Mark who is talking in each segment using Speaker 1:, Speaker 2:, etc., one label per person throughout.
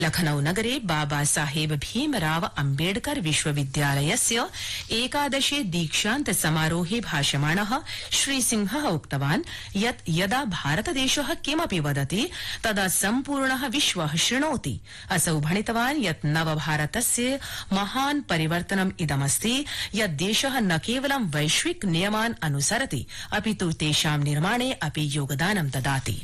Speaker 1: लखनऊ नगरे बाबा साहेब भीमराव अम्बेडकर विश्वविद्यालयस्य एकादशे दीक्षान्त समारोहे भाषमाणः श्रीसिंहः उक्तवान् यत् यदा भारतदेशः किमपि वदति तदा सम्पूर्णः विश्वः शृणोति। असौ भणितवान् यत् नवभारतस्य महान् परिवर्तनम् इदमस्ति यत् देशः न केवलं वैश्विक नियमान् अनुसरति अपितु तेषां निर्माणे अपि योगदानं ददाति।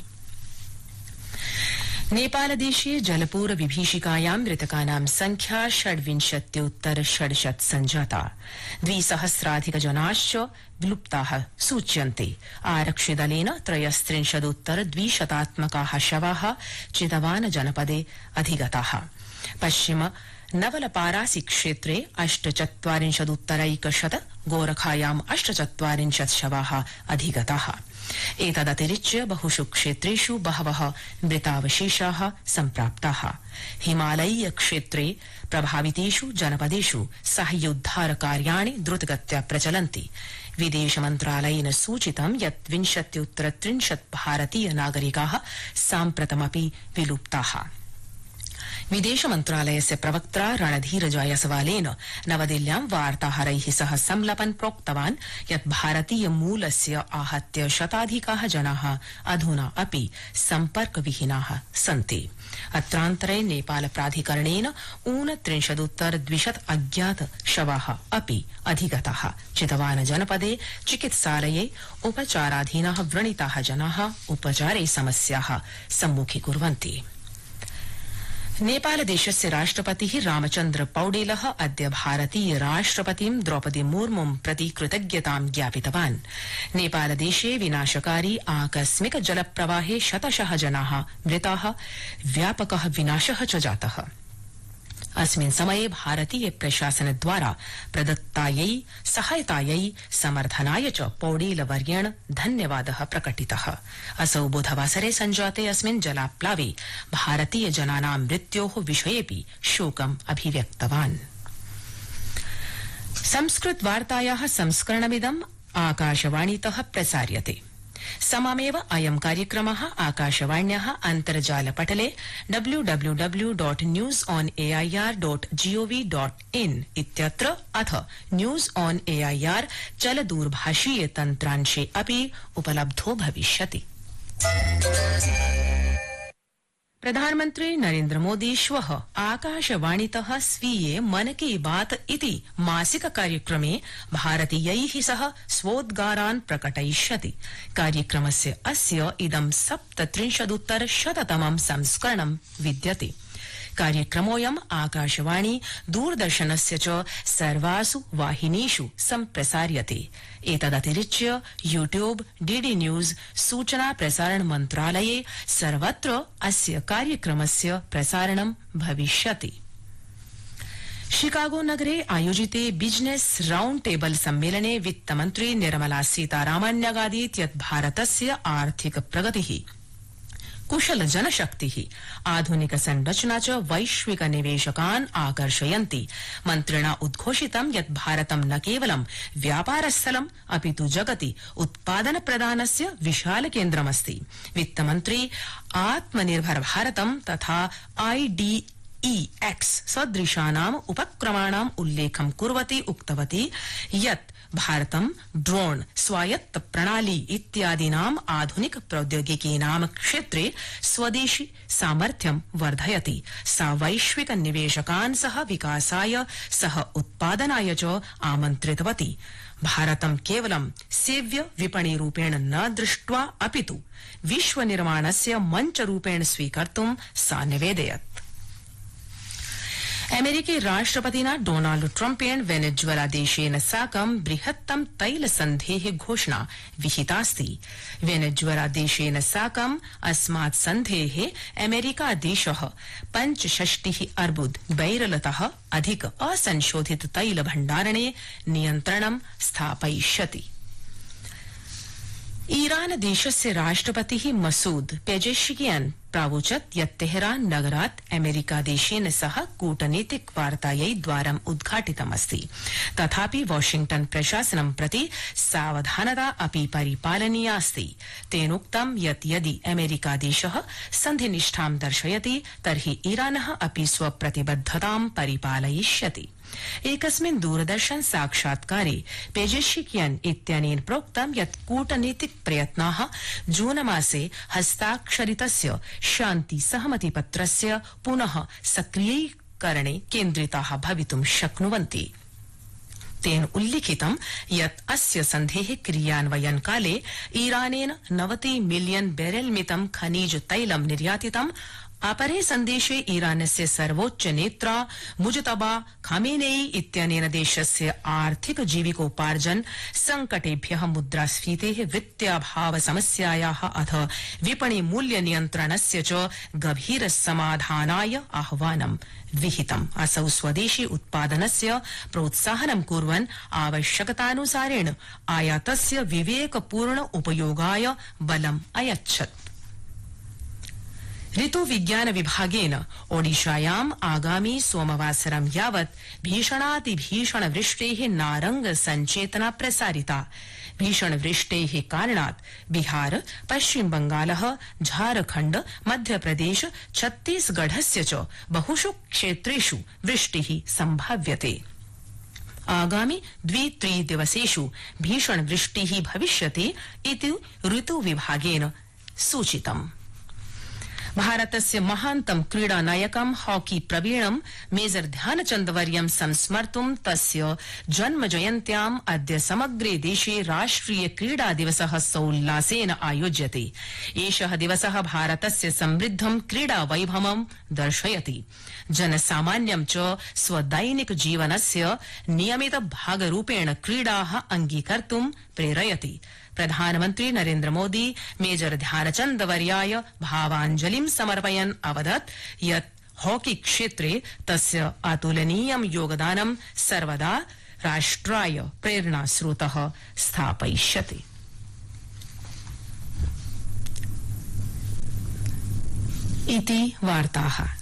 Speaker 1: नेपालदेशे जलपूर विभीषिकायां मृतकानां संख्या 26,600 संजाता। 2,000+ विलुप्ताः सूच्यन्ते। आरक्षिदलेन 33,200 शवाः चितवान जनपदे अधिगताः। पश्चिम नवलपारासी क्षेत्रे 48,100 गोरखायाम् 48 शवाः अधिगताः। एतदतिरिच्य बहुषु क्षेत्रेषु बहवः मृतावशेषाः सम्प्राप्ताः। हिमालयीय क्षेत्रे प्रभावितेषु जनपदेषु साहाय्योद्धार कार्याणि द्रुतगत्या प्रचलन्ति। विदेश मन्त्रालयेन सूचितं यत् 20-30 भारतीय नागरिकाः साम्प्रतमपि विलुप्ताः। विदेश मन्त्रालयस्य प्रवक्त्रा रणधीर जायसवालेन नवदिल्ल्यां वार्ताहरैः सह संलपन् प्रोक्तवान् यत् भारतीय मूलस्य आहत्य शताधिकाः जनाः अधुना अपि सम्पर्कविहीनाः सन्ति। अत्रान्तरे नेपाल प्राधिकरणेन 29,200 अज्ञात शवाः अपि अधिगताः। चितवान जनपदे चिकित्सालये उपचाराधीनाः व्रणिताः जनाः उपचारे समस्याः सम्मुखीकुर्वन्ति। नेपालदेशस्य राष्ट्रपतिः रामचन्द्र पौडेलः अद्य भारतीय राष्ट्रपतिं द्रौपदी मुर्मुं प्रति कृतज्ञतां ज्ञापितवान्। नेपालदेशे विनाशकारी आकस्मिक जलप्रवाहे शतशः जनाः मृताः, व्यापकः विनाशः च जातः। अस्मिन् समये भारतीय प्रशासनद्वारा प्रदत्तायै सहायतायै समर्थनाय च पौडेलवर्येण धन्यवादः प्रकटितः। असौ बुधवासरे संजाते अस्मिन् जलाप्लावे भारतीय जनानां मृत्योः विषयेऽपि शोकम् अभिव्यक्तवान्। संस्कृत वार्तायाः संस्करणमिदम् आकाशवाणीतः प्रसार्यते। सममेव अयं कार्यक्रमः आकाशवाण्याः अन्तर्जालपटले www.newsonair.gov.in इत्यत्र अथ न्यूज ऑन एआईआर चलदूरभाषीय तन्त्रांशे अपि उपलब्धो भविष्यति। प्रधानमन्त्री नरेन्द्र मोदी श्वः आकाशवाणीतः स्वीये मन की बात इति मासिक कार्यक्रमे भारतीयैः सह स्वोद्गारान् प्रकटयिष्यति। कार्यक्रमस्य अस्य इदं 37-तमं संस्करणं विद्यते। कार्यक्रमोऽयम् आकाशवाणी दूरदर्शनस्य च सर्वासु वाहिनीषु सम्प्रसार्यते। एतदतिरिच्य यूट्यूब, डीडी न्यूज, सूचना प्रसारण मन्त्रालये सर्वत्र अस्य कार्यक्रमस्य प्रसारणं भविष्यति। शिकागो नगरे आयोजिते बिजनेस राउंड टेबल सम्मेलने वित्तमन्त्री निर्मला सीतारामन् न्यगादीत् यत् भारतस्य आर्थिक प्रगतिः, कुशल जनशक्तिः, आधुनिक संरचना च वैश्विक निवेशकान् आकर्षयन्ति। मन्त्रिणा उद्घोषितं यत् भारतं न केवलं व्यापारस्थलम् अपितु जगति उत्पादन प्रदानस्य विशाल केन्द्रमस्ति। वित्तमन्त्री आत्मनिर्भर भारतं तथा IDEX सदृशानाम् उपक्रमाणाम् उल्लेखं कुर्वती उक्तवती यत् भारतं ड्रोन, स्वायत्त प्रणाली इत्यादीनाम् आधुनिक प्रौद्योगिकीनां क्षेत्रे स्वदेशी सामर्थ्यं वर्धयति। सा वैश्विक निवेशकान् सह विकासाय, सह उत्पादनाय च आमन्त्रितवती। भारतं केवलं सेव्य विपणिरूपेण न दृष्ट्वा अपितु विश्वनिर्माणस्य मञ्चरूपेण स्वीकर्तुं सा निवेदयत्। अमेरिकी राष्ट्रपतिना डोनाल्ड ट्रम्पेण वेनेजुएला देशेन साकं बृहत्तम तैल सन्धेः घोषणा विहितास्ति। वेनेजुएला देशेन साकं अस्मात् सन्धेः अमेरिका देशः 65 अर्बुद बैरलतः अधिक असंशोधित तैल भण्डारणे नियन्त्रणं स्थापयिष्यति। ईरान देशस्य राष्ट्रपतिः मसूद पेजेश्कियान् प्रावोचत् यत् तेहरान नगरात् अमेरिका देशेन सह कूटनीतिक वार्तायै द्वारम् उद्घाटितमस्ति। तथापि वाशिंग्टन प्रशासनं प्रति सावधानता अपि परिपालनीयास्ति। तेनोक्तं यत् यदि अमेरिका देशः सन्धिनिष्ठां दर्शयति तर्हि ईरानः अपि स्वप्रतिबद्धतां परिपालयिष्यति। एकस्मिन् दूरदर्शन साक्षात्कारे पेजेशिकियन इत्यनेन प्रोक्तं यत् कूटनीतिक प्रयत्नाः जून मासे हस्ताक्षरितस्य शान्ति सहमति पत्रस्य पुनः सक्रियीकरणे केन्द्रिताः भवितुं शक्नुवन्ति। तेन उल्लिखितं यत् अस्य सन्धेः क्रियान्वयन काले ईरानेन 90 मिलियन बैरल मितं खनिज तैलं निर्यातितम्। अपरे सन्देशे ईरानस्य सर्वोच्च नेत्रा मुजतबा खामेनेई इत्यनेन देशस्य आर्थिक जीविकोपार्जन संकटेभ्यः मुद्रास्फीतेः वित्ताभाव समस्यायाः अथ विपणि मूल्य नियन्त्रणस्य च गभीर समाधानाय आह्वानं विहितम्। असौ स्वदेशी उत्पादनस्य प्रोत्साहनं कुर्वन् आवश्यकतानुसारेण आयातस्य विवेकपूर्ण उपयोगाय बलम् अयच्छत्। ऋतु विज्ञान विभागेन ओडिशायाम् आगामी सोमवासरं यावत् भीषणातिभीषण वृष्टेः नारंग संचेतना प्रसारिता। भीषण वृष्टेः कारणात् बिहार, पश्चिम बंगालः, झारखण्ड, मध्यप्रदेश, छत्तीसगढ़स्य च बहुषु क्षेत्रेषु वृष्टिः संभाव्यते। आगामि 2-3 दिवसेषु भीषण वृष्टिः भविष्यति इति ऋतु विभागेन सूचितम्। भारतस्य महान्तं क्रीडा नायकं हॉकी प्रवीणं मेजर ध्यानचन्दवर्यं संस्मर्तुं तस्य जन्म जयन्त्याम् अद्य समग्रे देशे राष्ट्रिय क्रीडा दिवसः सोल्लासेन आयोज्यते। एषः दिवसः भारतस्य समृद्धं क्रीडा वैभवं दर्शयति। जनसामान्यं च स्वदैनिक जीवनस्य नियमित भागरूपेण क्रीडाः अङ्गीकर्तुं प्रेरयति। प्रधानमन्त्री नरेन्द्र मोदी मेजर ध्यानचन्दवर्याय भावाञ्जलिं समर्पयन् अवदत् यत् हॉकी क्षेत्रे तस्य अतुलनीयं योगदानं सर्वदा राष्ट्राय प्रेरणास्रोतः स्थापयिष्यति। इति वार्ताः।